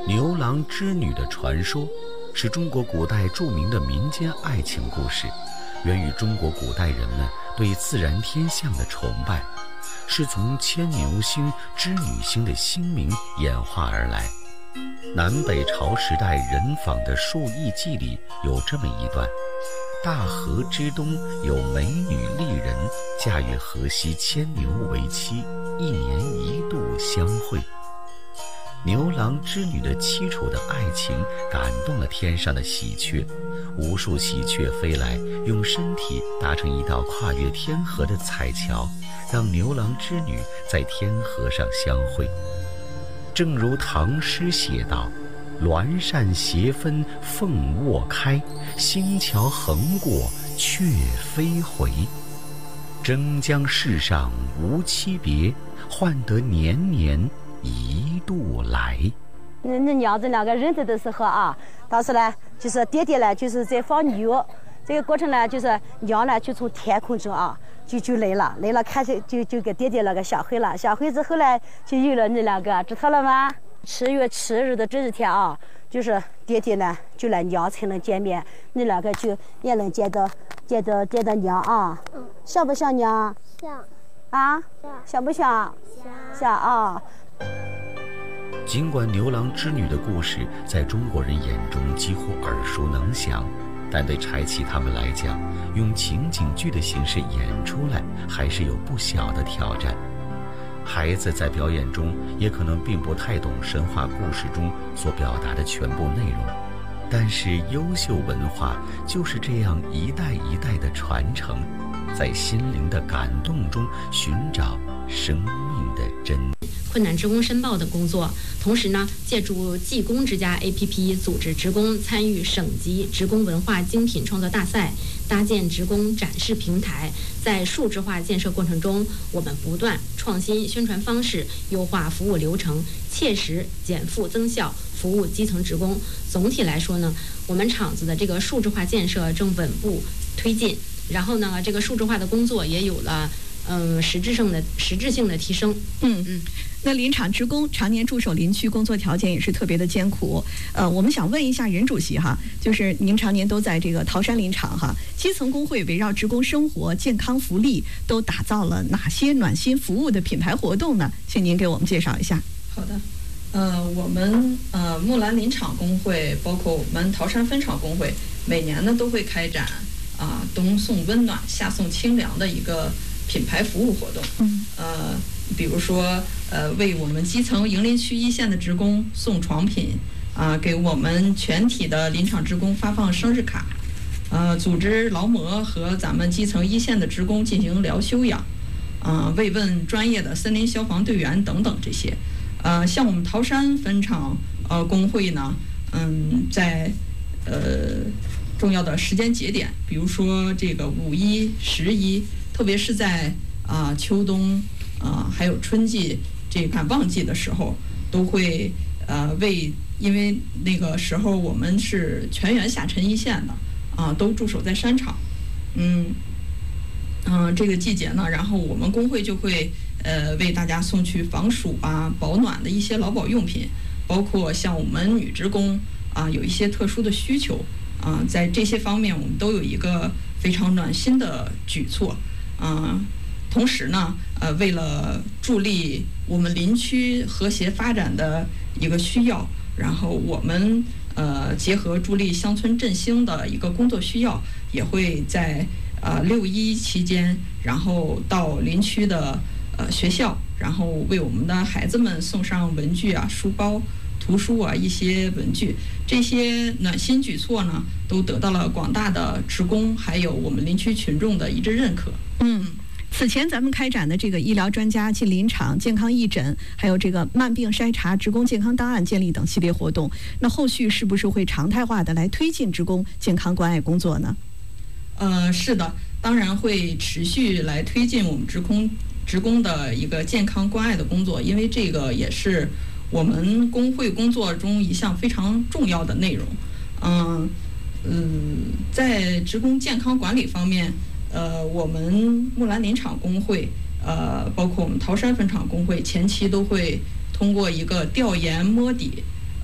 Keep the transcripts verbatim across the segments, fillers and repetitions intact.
牛郎织女的传说是中国古代著名的民间爱情故事，源于中国古代人们对自然天象的崇拜，是从牵牛星、织女星的星名演化而来。南北朝时代人仿的《述异记》里有这么一段：大河之东有美女丽人，嫁与河西牵牛为妻，一年一度相会。牛郎织女的凄楚的爱情感动了天上的喜鹊，无数喜鹊飞来，用身体搭成一道跨越天河的彩桥，让牛郎织女在天河上相会。正如唐诗写道：鸾扇斜分凤卧开，星桥横过雀飞回。争将世上无期别，换得年年一度来。 那那娘子两个认得的时候啊，当时呢，就是爹爹呢，就是在放牛，这个过程呢，就是娘呢就从天空中啊，就就来了，来了看着就就给爹爹那个相会了，相会之后呢，就有了那两个，知道了吗？七月七日的这一天啊，就是爹爹呢就来娘才能见面，那两个就也能见到见到见到娘啊，嗯，像不像娘？ 像。 啊？像不像？ 像。 像啊。 尽管牛郎织女的故事在中国人眼中几乎耳熟能详，但对柴启他们来讲，用情景剧的形式演出来还是有不小的挑战。孩子在表演中也可能并不太懂神话故事中所表达的全部内容，但是优秀文化就是这样一代一代的传承，在心灵的感动中寻找生命的真理。 困难职工申报等工作，同时呢，借助技工之家 A P P 组织职工参与省级职工文化精品创作大赛，搭建职工展示平台。在数字化建设过程中，我们不断创新宣传方式，优化服务流程，切实减负增效，服务基层职工。总体来说呢，我们厂子的这个数字化建设正稳步推进，然后呢，这个数字化的工作也有了嗯，实质性的实质性的提升。 嗯嗯，那林场职工常年驻守林区，工作条件也是特别的艰苦。呃，我们想问一下任主席哈，就是您常年都在这个桃山林场哈，基层工会围绕职工生活、健康、福利，都打造了哪些暖心服务的品牌活动呢？请您给我们介绍一下。 好的，呃，我们呃木兰林场工会，包括我们桃山分厂工会，每年呢都会开展啊、呃、冬送温暖，夏送清凉的一个品牌服务活动。嗯，呃，比如说，呃，为我们基层营林区一线的职工送床品，啊、呃，给我们全体的林场职工发放生日卡，呃，组织劳模和咱们基层一线的职工进行疗休养，啊、呃，慰问专业的森林消防队员等等这些。呃，像我们桃山分厂呃工会呢，嗯，在呃重要的时间节点，比如说这个五一、十一。特别是在啊、呃、秋冬啊、呃、还有春季这赶旺季的时候，都会呃为因为那个时候我们是全员下沉一线的啊、呃，都驻守在山场，嗯嗯、呃、这个季节呢，然后我们工会就会呃为大家送去防暑啊、保暖的一些劳保用品，包括像我们女职工啊、呃、有一些特殊的需求啊、呃，在这些方面我们都有一个非常暖心的举措。嗯、呃，同时呢，呃，为了助力我们林区和谐发展的一个需要，然后我们呃结合助力乡村振兴的一个工作需要，也会在呃六一期间，然后到林区的呃学校，然后为我们的孩子们送上文具啊、书包、图书啊一些文具。这些暖心举措呢，都得到了广大的职工还有我们林区群众的一致认可。 嗯，此前咱们开展的这个医疗专家进林场、健康义诊，还有这个慢病筛查、职工健康档案建立等系列活动，那后续是不是会常态化的来推进职工健康关爱工作呢？ 呃，是的，当然会持续来推进我们职工职工的一个健康关爱的工作，因为这个也是我们工会工作中一项非常重要的内容。嗯嗯，在职工健康管理方面，呃，我们木兰林场工会，呃，包括我们桃山分厂工会，前期都会通过一个调研摸底，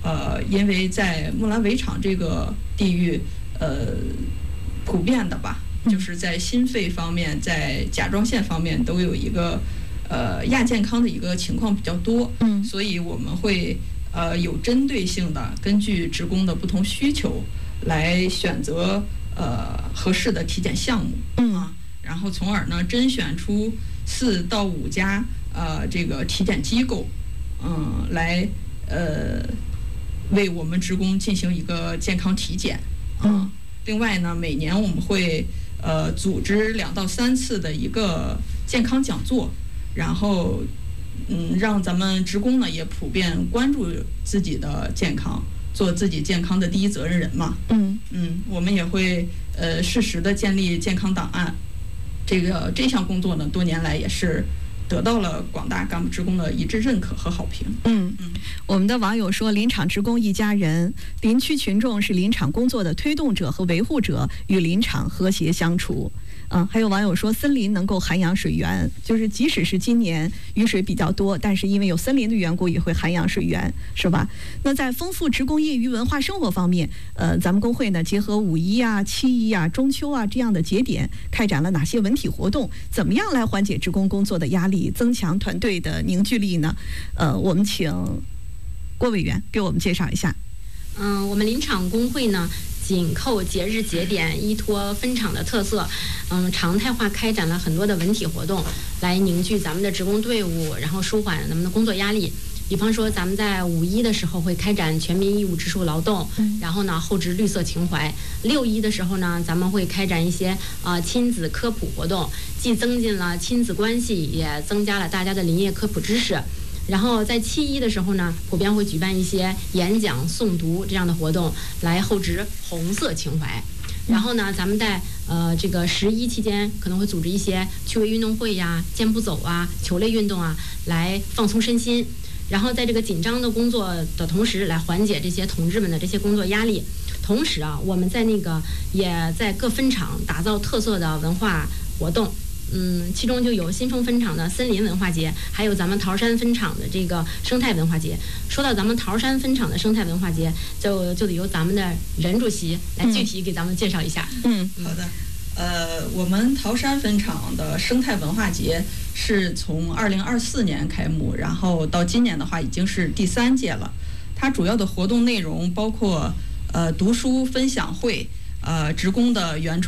呃，因为在木兰围场这个地域，呃，普遍的吧，就是在心肺方面，在甲状腺方面都有一个呃亚健康的一个情况比较多， 嗯， 所以我们会呃有针对性的根据职工的不同需求来选择呃合适的体检项目， 嗯啊，然后从而呢甄选出四到五家呃这个体检机构，嗯，来呃为我们职工进行一个健康体检， 嗯， 另外呢，每年我们会呃组织两到三次的一个健康讲座，然后嗯让咱们职工呢也普遍关注自己的健康，做自己健康的第一责任人嘛。 嗯嗯，我们也会呃适时的建立健康档案，这个这项工作呢多年来也是得到了广大干部职工的一致认可和好评。 嗯嗯，我们的网友说，林场职工一家人，林区群众是林场工作的推动者和维护者，与林场和谐相处。嗯，还有网友说，森林能够涵养水源，就是即使是今年雨水比较多，但是因为有森林的缘故，也会涵养水源，是吧？那在丰富职工业余文化生活方面，呃，咱们工会呢结合五一啊、七一啊、中秋啊这样的节点，开展了哪些文体活动？怎么样来缓解职工工作的压力，增强团队的凝聚力呢？呃，我们请郭委员给我们介绍一下。 嗯，我们林场工会呢，紧扣节日节点，依托分场的特色，嗯，常态化开展了很多的文体活动，来凝聚咱们的职工队伍，然后舒缓咱们的工作压力。比方说，咱们在五一的时候会开展全民义务植树劳动， 嗯、 然后呢厚植绿色情怀。六一的时候呢，咱们会开展一些呃亲子科普活动，既增进了亲子关系，也增加了大家的林业科普知识。然后在七一的时候呢，普遍会举办一些演讲、诵读这样的活动，来厚植红色情怀。然后呢，咱们在呃这个十一期间可能会组织一些趣味运动会呀、健步走啊、球类运动啊，来放松身心。然后在这个紧张的工作的同时，来缓解这些同志们的这些工作压力。同时啊，我们在那个也在各分场打造特色的文化活动。嗯，其中就有新丰分场的森林文化节，还有咱们桃山分场的这个生态文化节。说到咱们桃山分场的生态文化节，就就得由咱们的任主席来具体给咱们介绍一下。 嗯， 好的。呃，我们桃山分场的生态文化节是从二零二四年开幕，然后到今年的话已经是第三届了。它主要的活动内容包括呃读书分享会，呃职工的原创。